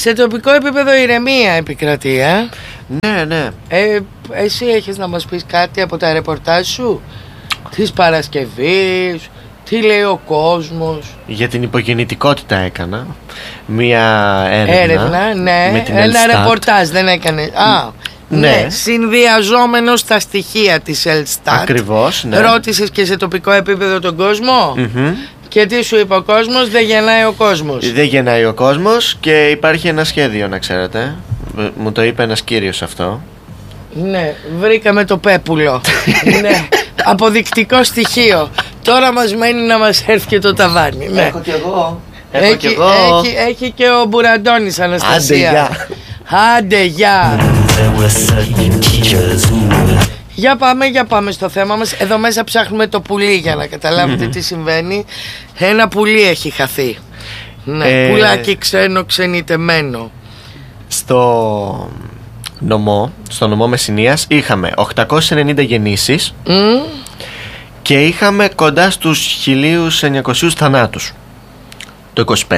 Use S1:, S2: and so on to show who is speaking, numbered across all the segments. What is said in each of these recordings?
S1: Σε τοπικό επίπεδο ηρεμία επικρατεί,
S2: Ναι, ναι.
S1: Εσύ έχεις να μας πεις κάτι από τα ρεπορτάζ σου της Παρασκευής? Τι λέει ο κόσμος?
S2: Για την υπογεννητικότητα έκανα μία έρευνα,
S1: ναι,
S2: με την
S1: ένα
S2: Ελστάτ.
S1: ρεπορτάζ δεν έκανε. Ναι, συνδυαζόμενο στα στοιχεία της Ελστάτ.
S2: Ακριβώς, ναι.
S1: Ρώτησες και σε τοπικό επίπεδο τον κόσμο. Και τι σου είπε ο κόσμος? Δεν γεννάει ο κόσμος.
S2: Δεν γεννάει ο κόσμος και υπάρχει ένα σχέδιο, να ξέρετε. Μου το είπε ένας κύριος αυτό.
S1: Ναι, βρήκαμε το πέπουλο. Ναι, αποδεικτικό στοιχείο. Τώρα μας μένει να μας έρθει και το ταβάνι. Ναι.
S2: Έχω κι εγώ.
S1: Έχει και ο Μπουραντώνης, Αναστασία. Άντε, γεια. Για πάμε στο θέμα μας. Εδώ μέσα ψάχνουμε το πουλί για να καταλάβετε τι συμβαίνει. Ένα πουλί έχει χαθεί. Ναι, πουλάκι ξένο, ξενιτεμένο.
S2: Στο νομό Μεσσηνίας είχαμε 890 γεννήσεις και είχαμε κοντά στους 1900 θανάτους το 25.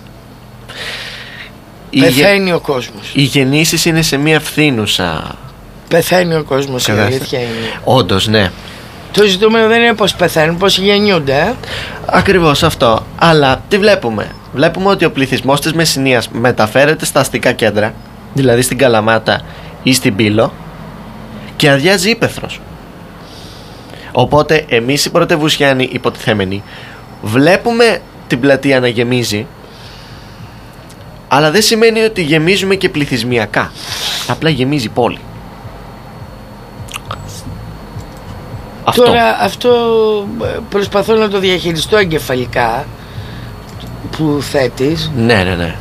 S1: Πεθαίνει ο κόσμος.
S2: Οι γεννήσεις είναι σε μια φθήνουσα.
S1: Πεθαίνει ο κόσμος, η αλήθεια είναι.
S2: Όντως, ναι.
S1: Το ζητούμενο δεν είναι πως πεθαίνουν, πως γεννιούνται.
S2: Ακριβώς αυτό. Αλλά τι βλέπουμε? Βλέπουμε ότι ο πληθυσμός της Μεσσηνίας μεταφέρεται στα αστικά κέντρα, δηλαδή στην Καλαμάτα ή στην Πύλο, και αδειάζει ύπαιθρος. Οπότε εμείς οι πρωτευουσιάνοι υποτιθέμενοι βλέπουμε την πλατεία να γεμίζει, αλλά δεν σημαίνει ότι γεμίζουμε και πληθυσμιακά. Απλά γεμίζει η πόλη.
S1: Τώρα αυτό προσπαθώ να το διαχειριστώ εγκεφαλικά που θέτεις.
S2: Ναι.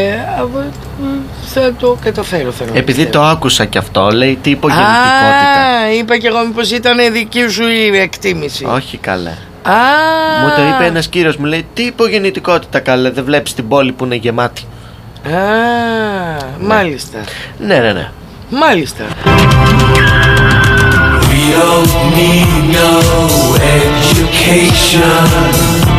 S1: Θα το καταφέρω, θέλω.
S2: Επειδή το άκουσα και αυτό, λέει τι υπογεννητικότητα.
S1: Είπα και εγώ μήπως ήταν δική σου η εκτίμηση.
S2: Όχι, καλέ. Μου το είπε ένας κύριος, μου λέει τι υπογεννητικότητα, καλέ, δεν βλέπεις την πόλη που είναι γεμάτη?
S1: Μάλιστα.
S2: Ναι.
S1: Μάλιστα.
S3: We don't need no education.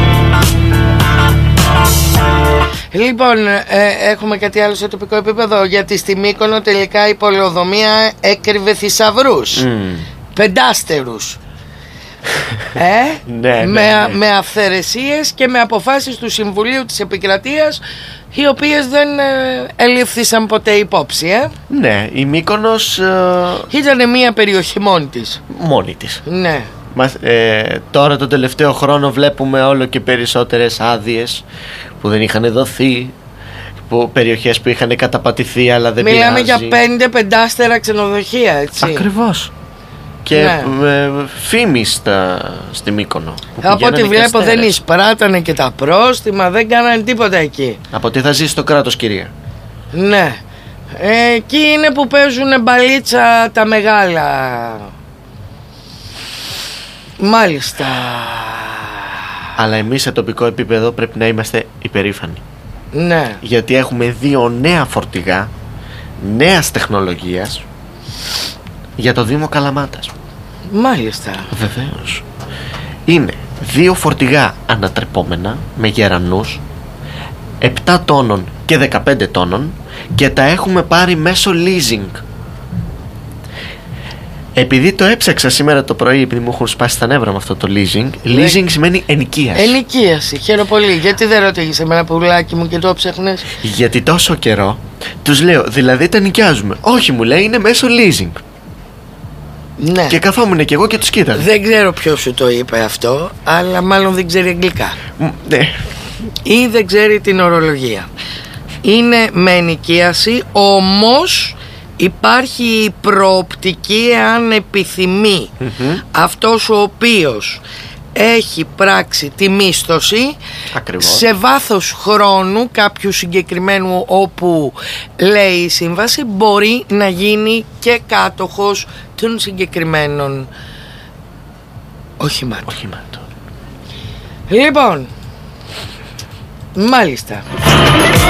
S1: Λοιπόν, έχουμε κάτι άλλο σε τοπικό επίπεδο? Γιατί στη Μύκονο τελικά η πολεοδομία έκρυβε θησαυρούς. Πεντάστερους.
S2: Ναι.
S1: Με αυθαιρεσίες και με αποφάσεις του Συμβουλίου της Επικρατείας, οι οποίες δεν ελήφθησαν ποτέ υπόψη.
S2: Ναι, η Μύκονος
S1: ήταν μια περιοχή
S2: μόνη της.
S1: Ναι.
S2: Τώρα τον τελευταίο χρόνο βλέπουμε όλο και περισσότερες άδειες που δεν είχαν δοθεί, περιοχές που είχαν καταπατηθεί, αλλά δεν
S1: μιλάμε
S2: πειράζει.
S1: για 5 πεντάστερα ξενοδοχεία, έτσι.
S2: Ακριβώς. Και φήμη στη Μύκονο.
S1: Από ό,τι βλέπω δεν εισπράτανε και τα πρόστιμα, δεν κάνανε τίποτα εκεί.
S2: Από τι θα ζήσει το κράτος, κυρία?
S1: Ναι. Εκεί είναι που παίζουν μπαλίτσα τα μεγάλα. Μάλιστα.
S2: Αλλά εμείς σε τοπικό επίπεδο πρέπει να είμαστε υπερήφανοι.
S1: Ναι.
S2: Γιατί έχουμε 2 νέα φορτηγά νέας τεχνολογίας για το Δήμο Καλαμάτας.
S1: Μάλιστα.
S2: Βεβαίως. Είναι 2 φορτηγά ανατρεπόμενα με γερανούς 7 τόνων και 15 τόνων και τα έχουμε πάρει μέσω leasing. Επειδή το έψαξα σήμερα το πρωί, επειδή μου έχουν σπάσει τα νεύρα με αυτό το leasing. Leasing σημαίνει ενοικίαση.
S1: Ενοικίαση, χαίρομαι πολύ. Γιατί δεν ρώτηγες εμένα, πουλάκι μου, και το ψέχνες?
S2: Γιατί τόσο καιρό τους λέω, δηλαδή τα νοικιάζουμε? Όχι, μου λέει, είναι μέσω leasing.
S1: Ναι.
S2: Και καθόμουν και εγώ και τους κοίταζα.
S1: Δεν ξέρω ποιος σου το είπε αυτό, αλλά μάλλον δεν ξέρει αγγλικά.
S2: Ναι.
S1: Ή δεν ξέρει την ορολογία. Είναι με ενοικίαση, όμως υπάρχει η προοπτική, αν επιθυμεί αυτός ο οποίος έχει πράξει τη μίσθωση.
S2: Ακριβώς.
S1: Σε βάθος χρόνου κάποιου συγκεκριμένου, όπου λέει η σύμβαση, μπορεί να γίνει και κάτοχος των συγκεκριμένων οχημάτων. Λοιπόν, μάλιστα.